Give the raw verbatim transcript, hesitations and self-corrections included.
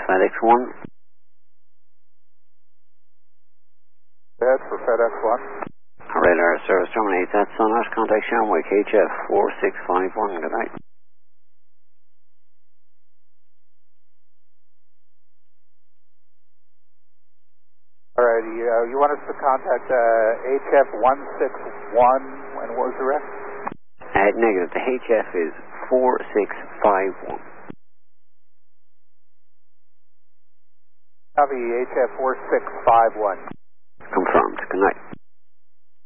FedEx one. That's for FedEx one. Radar service terminates at Sonar. Contact Shamwick H F four six five one. Good night. Alrighty, uh, you want us to contact uh, H F one six one, and what was the rest? Uh, negative, the H F is four six five one. Copy, H F four six five one. Confirmed. Good night.